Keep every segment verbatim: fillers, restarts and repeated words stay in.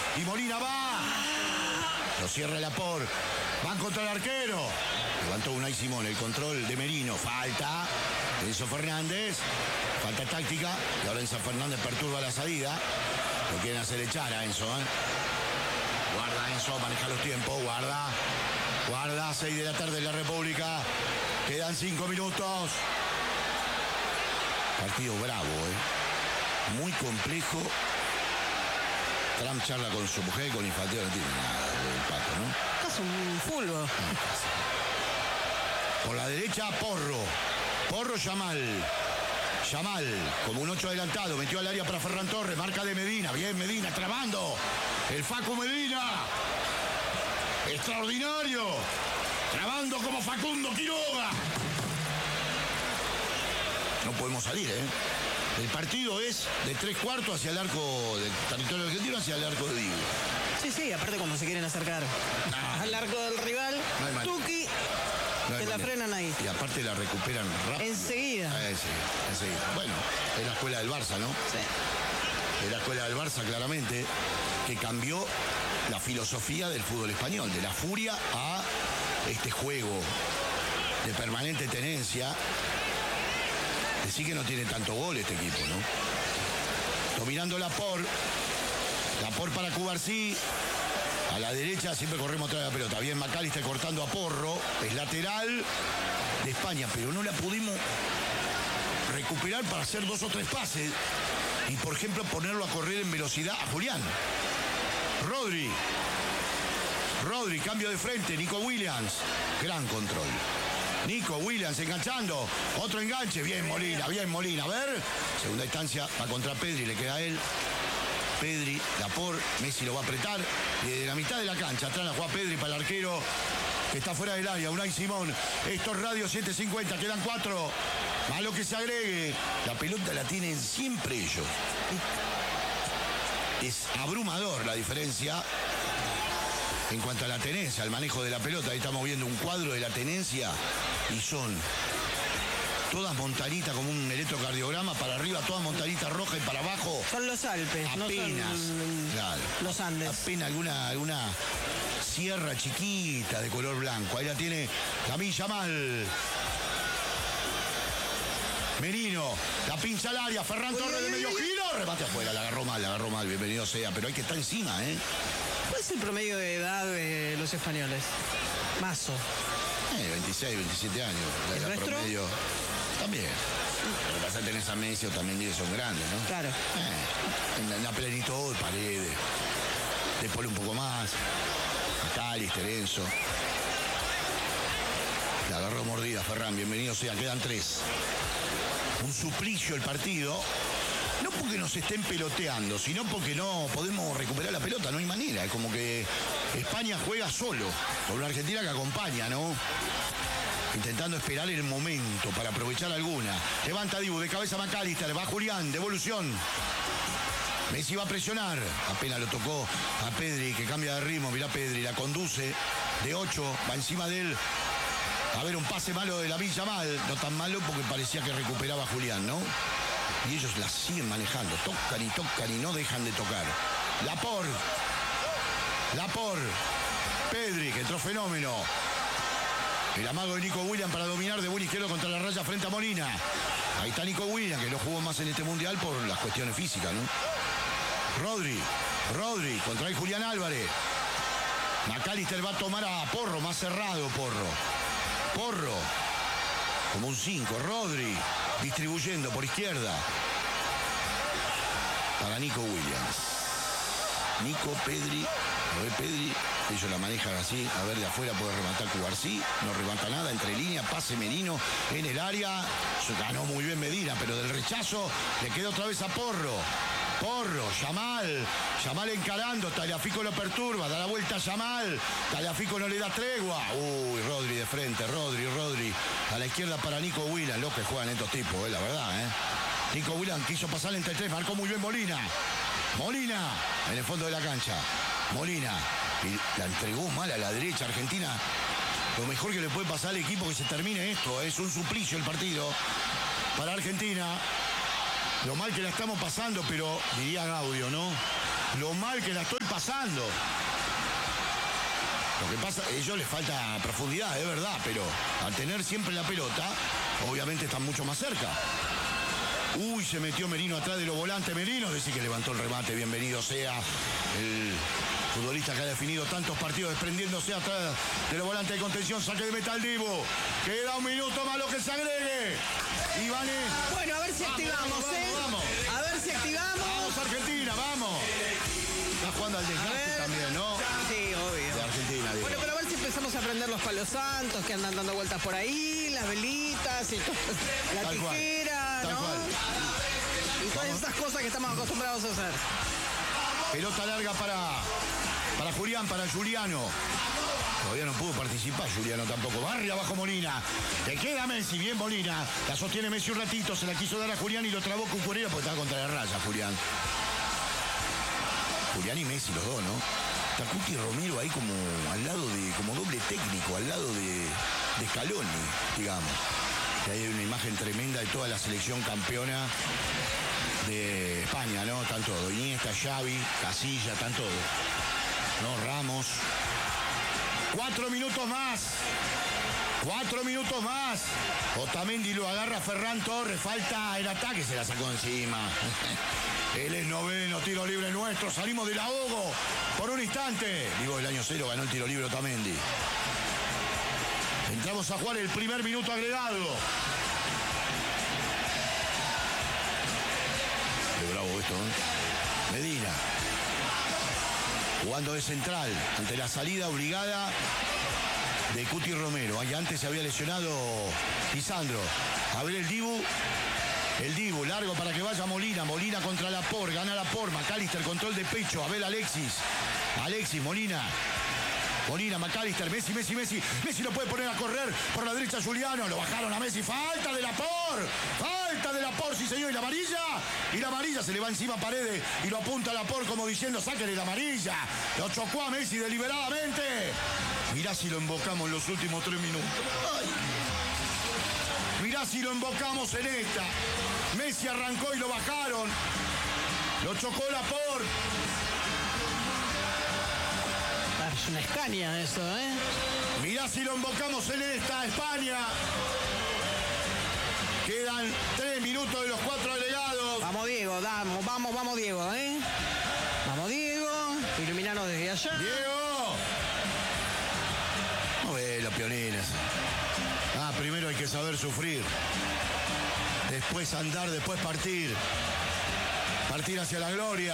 Y Molina va. Lo cierra el Laporte. Van contra el arquero. Levantó Unai Simón, el control de Merino. Falta. Enzo Fernández. Falta táctica. Y ahora Enzo Fernández perturba la salida. Lo quieren hacer echar a Enzo, ¿eh? Guarda Enzo, maneja los tiempos. Guarda. Guarda, seis de la tarde en la República. Quedan cinco minutos. Partido bravo, ¿eh? Muy complejo. Trump charla con su mujer, con Infantino, no tiene nada del Pato, ¿no? Es un fulbo. Por la derecha, Porro. Porro, Yamal. Yamal, como un ocho adelantado, metió al área para Ferran Torres, marca de Medina. Bien, Medina, trabando. El Facu Medina. Extraordinario. Trabando como Facundo Quiroga. No podemos salir, ¿eh? El partido es de tres cuartos hacia el arco del territorio argentino, hacia el arco de Diego. Sí, sí, aparte cuando se quieren acercar no. al arco del rival, no Tuki, no te la manera. frenan ahí. Y aparte la recuperan rápido. Enseguida. Eh, sí, enseguida. Bueno, es la escuela del Barça, ¿no? Sí. Es la escuela del Barça, claramente, que cambió la filosofía del fútbol español, de la furia a este juego de permanente tenencia. Decir que no tiene tanto gol este equipo, ¿no? Dominando Laporte. Laporte para Cubarsí. A la derecha siempre corremos atrás de la pelota. Bien, McAllister cortando a Porro. Es lateral de España, pero no la pudimos recuperar para hacer dos o tres pases. Y, por ejemplo, ponerlo a correr en velocidad a Julián. Rodri. Rodri, cambio de frente. Nico Williams. Gran control. Nico Williams enganchando. Otro enganche. Bien Molina, bien Molina. A ver. Segunda instancia va contra Pedri. Le queda a él. Pedri, Laporte. Messi lo va a apretar. Y desde la mitad de la cancha. Atrás la juega Pedri para el arquero que está fuera del área. Unai Simón. Esto es Radio setecientos cincuenta. Quedan cuatro. Más lo que se agregue. La pelota la tienen siempre ellos. Es abrumador la diferencia. En cuanto a la tenencia, al manejo de la pelota, ahí estamos viendo un cuadro de la tenencia y son todas montanitas como un electrocardiograma, para arriba todas montanitas rojas y para abajo. Son los Alpes, apenas, no son claro, los Andes. Apenas alguna, alguna sierra chiquita de color blanco. Ahí la tiene Lamine Yamal. Merino, la pincha al área, Ferran Torres de medio giro, remate afuera, la agarró mal, la agarró mal, bienvenido sea, pero hay que estar encima, ¿eh? ¿Cuál es el promedio de edad de los españoles? Mazo. Eh, veintiséis, veintisiete años. La ¿El edad nuestro? promedio también. Lo que pasa es que tenés a Messi o también que son grandes, ¿no? Claro. Eh, en, la, en la plenitud, Paredes. De Polo un poco más. McAllister, Enzo. La agarró mordida Ferran, bienvenido sea, quedan tres. Un suplicio el partido. No porque nos estén peloteando, sino porque no podemos recuperar la pelota, no hay manera. Es como que España juega solo, con una Argentina que acompaña, ¿no? Intentando esperar el momento para aprovechar alguna. Levanta Dibu, de cabeza McAllister, va Julián, devolución. Messi va a presionar. Apenas lo tocó a Pedri, que cambia de ritmo. Mirá Pedri, la conduce de ocho, va encima de él. A ver, un pase malo de Lamine Yamal. No tan malo porque parecía que recuperaba a Julián, ¿no? Y ellos la siguen manejando. Tocan y tocan y no dejan de tocar. Laporte. Laporte. Pedri, que entró fenómeno. El amago de Nico Williams para dominar de buen izquierdo contra la raya frente a Molina. Ahí está Nico Williams, que no jugó más en este mundial por las cuestiones físicas, ¿no? Rodri. Rodri. Contra el Julián Álvarez. McAllister va a tomar a Porro, más cerrado Porro. Porro, como un cinco. Rodri, distribuyendo por izquierda. Para Nico Williams. Nico, Pedri. A ver, Pedri. Ellos la manejan así. A ver, de afuera puede rematar Cubarsí. No remata nada. Entre línea, pase Merino en el área. Se ganó muy bien Medina, pero del rechazo le queda otra vez a Porro. Porro, Yamal, Yamal encarando, Tagliafico lo perturba, da la vuelta a Yamal, Tagliafico no le da tregua. Uy, Rodri de frente, Rodri, Rodri, a la izquierda para Nico Williams, lo que juegan estos tipos, eh, la verdad, eh. Nico Williams quiso pasar entre tres, marcó muy bien Molina. Molina, en el fondo de la cancha. Molina, y la entregó mal a la derecha, Argentina. Lo mejor que le puede pasar al equipo que se termine esto, es un suplicio el partido para Argentina. Lo mal que la estamos pasando, pero diría Gaudio, ¿no? lo mal que la estoy pasando. Lo que pasa, a ellos les falta profundidad, es verdad, pero al tener siempre la pelota, obviamente están mucho más cerca. Uy, se metió Merino atrás de los volantes. Merino, decir que levantó el remate, bienvenido sea el futbolista que ha definido tantos partidos desprendiéndose atrás de los volantes de contención. Saque de meta al Dibu. Queda un minuto más lo que se agregue. Ivane. Bueno, a ver si vamos, activamos, vamos, ¿eh? Vamos. A ver si activamos. Vamos, Argentina, vamos. Está jugando al desgaste también, ¿no? Sí, obvio. De Argentina, digo. Bueno, pero a ver si empezamos a prender los palos santos que andan dando vueltas por ahí, las velitas y todo. La Tal cual. tijera, Tal ¿no? cual. Y todas estas cosas que estamos acostumbrados a hacer. Pelota larga para, para Julián, para Juliano. Todavía no pudo participar Juliano tampoco. Barrio abajo Molina. Le queda Messi, bien Molina. La sostiene Messi un ratito, se la quiso dar a Julián y lo trabó Cucurella porque estaba contra la raya Julián. Julián y Messi, los dos, ¿no? Está Cuti Romero ahí como al lado de, como doble técnico, al lado de, de Scaloni, digamos. Que hay una imagen tremenda de toda la selección campeona de España, ¿no? Están todos. Iniesta, Xavi, Casilla, están todos. ¿No? Ramos. Cuatro minutos más. Cuatro minutos más. Otamendi lo agarra Ferran Torres. Falta el ataque, se la sacó encima. Él es noveno, tiro libre nuestro. Salimos del ahogo por un instante. Digo, el año cero ganó el tiro libre Otamendi. Entramos a jugar el primer minuto agregado. Qué bravo esto, ¿eh? Medina. Jugando de central ante la salida obligada de Cuti Romero. Ahí antes se había lesionado Lisandro. A ver el Dibu. El Dibu, largo para que vaya Molina. Molina contra Laporte, gana Laporte. McAllister, control de pecho. Abel Alexis. Alexis, Molina. Molina, McAllister, Messi, Messi, Messi. Messi lo puede poner a correr por la derecha Juliano. Lo bajaron a Messi. Falta de Laporte. Falta de Laporte, sí señor. Y la amarilla. Y la amarilla se le va encima a Paredes. Y lo apunta a Laporte como diciendo, sáquenle la amarilla. Lo chocó a Messi deliberadamente. Mirá si lo embocamos en los últimos tres minutos. Ay. Mirá si lo embocamos en esta. Messi arrancó y lo bajaron. Lo chocó Laporte. Es una Escaña eso, ¿eh? Mirá si lo embocamos en esta, España. Quedan tres minutos de los cuatro agregados. Vamos, Diego, vamos, vamos, vamos, Diego, ¿eh? Vamos, Diego. Iluminanos desde allá. ¡Diego! No ve los pionines. Ah, primero hay que saber sufrir. Después andar, después partir. Partir hacia la gloria.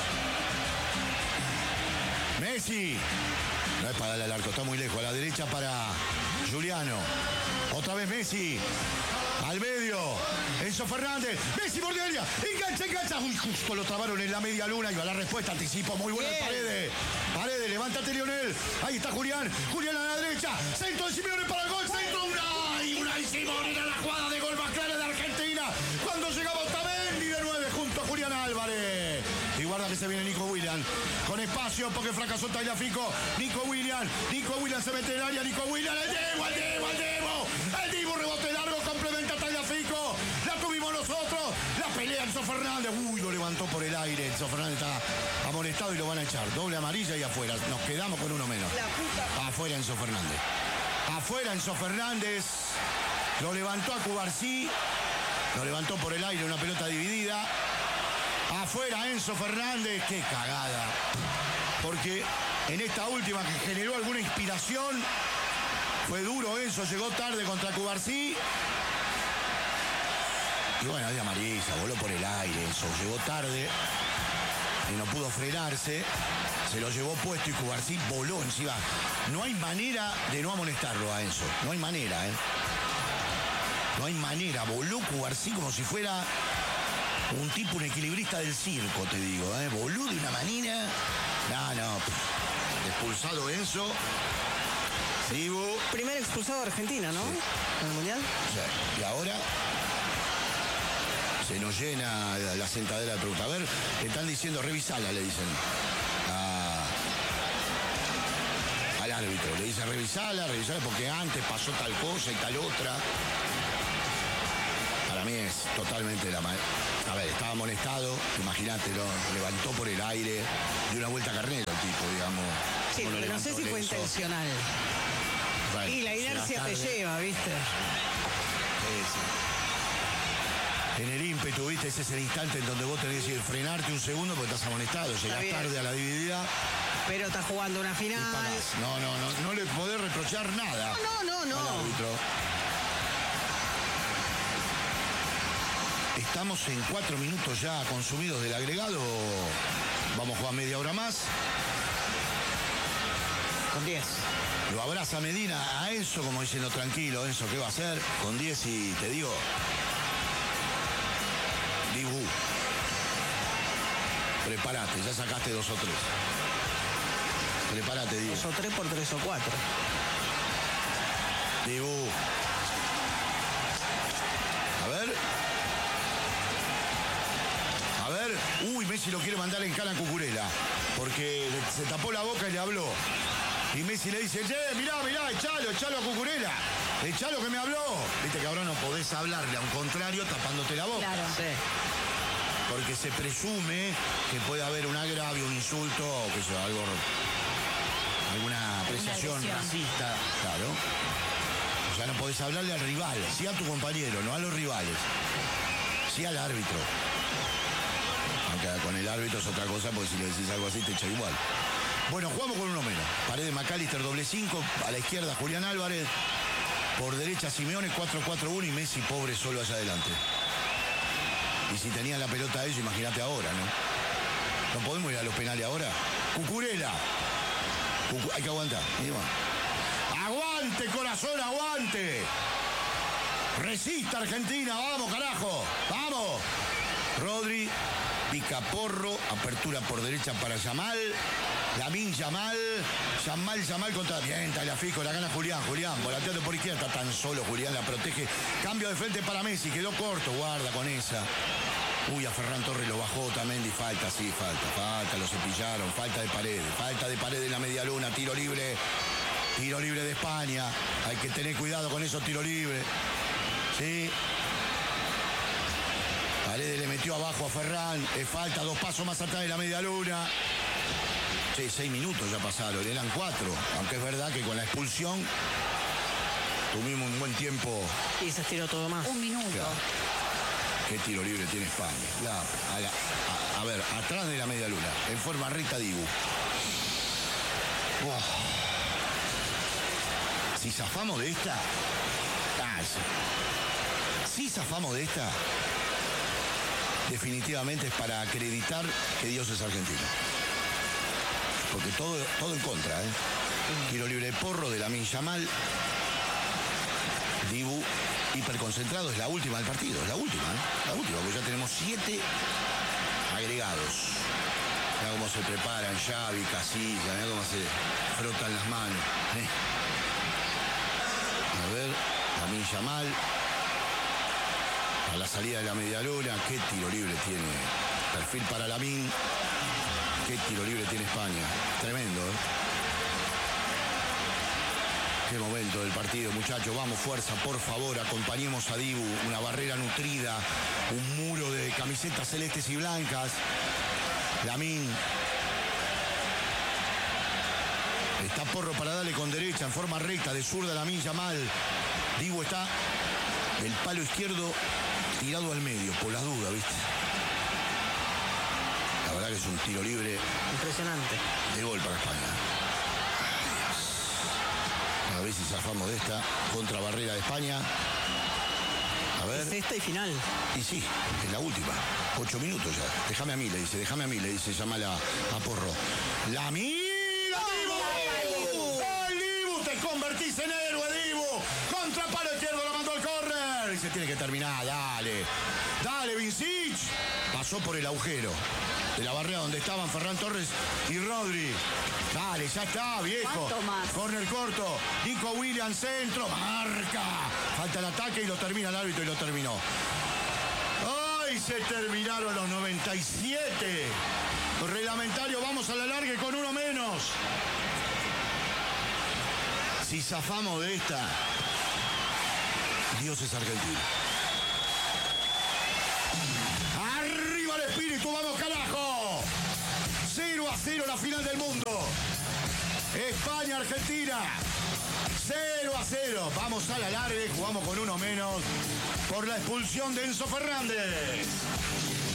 Messi. No es para darle al arco, está muy lejos. A la derecha para Juliano. Otra vez Messi. Al medio. Enzo Fernández. Messi por área. Engancha, engancha. Uy, justo lo trabaron en la media luna. Y va la respuesta. Anticipo muy buena de Paredes. Paredes, levántate Lionel. Ahí está Julián. Julián a la derecha. Centro de Simeone para el gol. Centro. Una y una y Simeone. Era la jugada de gol más clara de Argentina. Cuando llegaba Otamendi de nueve junto a Julián Álvarez. Y guarda que se viene Nico Williams. Con espacio porque fracasó Tagliafico. Nico Williams. Nico Williams se mete en el área. Nico Williams. El Dibu, el Dibu, el Dibu. El Dibu rebote largo. Complementa a Tagliafico. La tuvimos nosotros. La pelea Enzo Fernández. Uy, lo levantó por el aire. Enzo Fernández está amonestado y lo van a echar. Doble amarilla y afuera. Nos quedamos con uno menos. Afuera Enzo Fernández. Afuera Enzo Fernández. Lo levantó a Cubarsí. Lo levantó por el aire. Una pelota dividida. Afuera Enzo Fernández, qué cagada. Porque en esta última que generó alguna inspiración, fue duro Enzo, llegó tarde contra Cubarsí. Y bueno, de amarilla, voló por el aire Enzo, llegó tarde y no pudo frenarse. Se lo llevó puesto y Cubarsí voló encima. No hay manera de no amonestarlo a Enzo, no hay manera, ¿eh? No hay manera, voló Cubarsí como si fuera un tipo, un equilibrista del circo, te digo, ¿eh? Voló de una manera. No, no. Expulsado Enzo. Dibu. Primer expulsado de Argentina, ¿no? Sí. En el Mundial. Sí. Y ahora se nos llena la, la sentadera de pregunta. A ver, le están diciendo, revisala, le dicen. A, al árbitro. Le dicen, revisala, revisala, porque antes pasó tal cosa y tal otra. Para para mí es totalmente la... A ver, estaba amonestado, imagínate, lo levantó por el aire de una vuelta carnero el tipo, digamos. Sí, pero no sé si fue lenzo. intencional. Bueno, y la inercia te lleva, ¿viste? Sí, sí. En el ímpetu, ¿viste? Ese es el instante en donde vos tenés que frenarte un segundo porque estás amonestado. Llegás tarde a la dividida. Pero estás jugando una final. No, no, no. No le podés reprochar nada. No, no, no. Al árbitro. Estamos en cuatro minutos ya consumidos del agregado. Vamos a jugar media hora más. Con diez. Lo abraza Medina a Enzo como diciendo, tranquilo, Enzo, ¿qué va a hacer? Con diez y te digo... Dibu. Prepárate, ya sacaste dos o tres. Prepárate, Dibu. Dos o tres por tres o cuatro. Dibu. A ver. A ver. Uy, Messi lo quiere mandar en cara a Cucurella. Porque se tapó la boca y le habló. Y Messi le dice, che, mirá, mirá, echalo, echalo a Cucurella. Echalo que me habló. Viste que ahora no podés hablarle a un contrario tapándote la boca. Claro, sí. Porque se presume que puede haber un agravio, un insulto, o que sea, algo, alguna apreciación racista, claro. O sea, no podés hablarle al rival, sí a tu compañero, no a los rivales, sí al árbitro. Aunque con el árbitro es otra cosa, porque si le decís algo así te echa igual. Bueno, jugamos con uno menos. Paredes McAllister, doble cinco, a la izquierda Julián Álvarez, por derecha Simeone, cuatro cuatro uno y Messi pobre solo allá adelante. Y si tenían la pelota ellos, imagínate ahora, ¿no? ¿No podemos ir a los penales ahora? Cucurella. Cucu... Hay que aguantar. ¡Aguante, corazón, aguante! Resista Argentina, vamos, carajo. ¡Vamos! Rodri, Picaporro, apertura por derecha para Yamal. Lamine Yamal. Yamal, Yamal contra... Bien, Tagliafico, la gana Julián. Julián, volanteando por izquierda. Está tan solo Julián, la protege. Cambio de frente para Messi, quedó corto. Guarda con esa. Uy, a Ferran Torres lo bajó también. Y falta, sí, falta. Falta, lo cepillaron. Falta de Paredes. Falta de Paredes en la media luna. Tiro libre. Tiro libre de España. Hay que tener cuidado con esos tiros libres. Sí. Paredes le metió abajo a Ferran. Eh, falta dos pasos más atrás de la media luna. Sí, seis minutos ya pasaron, eran cuatro. Aunque es verdad que con la expulsión tuvimos un buen tiempo. Y se estiró todo más. Un minuto. Claro. ¿Qué tiro libre tiene España? La, a, la, a, a ver, atrás de la media luna, en forma recta Dibu. Oh. Si zafamos de esta... Ah, sí. Si zafamos de esta, definitivamente es para acreditar que Dios es argentino. Porque todo, todo en contra, ¿eh? Tiro libre de Porro, de Lamine Yamal. Dibu, hiperconcentrado, es la última del partido, es la última, ¿eh? La última, porque ya tenemos siete agregados. Mirá cómo se preparan, Xavi, Casilla, mirá cómo se frotan las manos. ¿eh? A ver, Lamine Yamal. A la salida de la media luna, qué tiro libre tiene. Perfil para Lamine. Qué tiro libre tiene España. Tremendo, ¿eh? Qué momento del partido, muchachos. Vamos, fuerza, por favor, acompañemos a Dibu. Una barrera nutrida, un muro de camisetas celestes y blancas. Lamine. Está Porro para darle con derecha, en forma recta, de zurda Lamine Yamal. Dibu está del palo izquierdo tirado al medio, por las dudas, ¿viste? La verdad que es un tiro libre impresionante de gol para España. A ver si zafamos de esta contra barrera de España. A ver. Es esta y final. Y sí, es la última. Ocho minutos ya. Déjame a mí, le dice, déjame a mí, le dice, llámala a Porro. ¡La mira, Dibu! ¡El Dibu! ¡Te convertís en héroe, Dibu! Contra palo izquierdo, la mandó al córner. Y se tiene que terminar, dale. Dale, Vincic. Pasó por el agujero de la barrera donde estaban Ferran Torres y Rodri. Dale, ya está, viejo. Corner corto. Nico Williams, centro. Marca. Falta el ataque y lo termina el árbitro y lo terminó. ¡Ay! Se terminaron los noventa y siete. Reglamentario, vamos a la larga con uno menos. Si zafamos de esta, Dios es argentino. España-Argentina. cero a cero. Vamos a la larga y jugamos con uno menos por la expulsión de Enzo Fernández.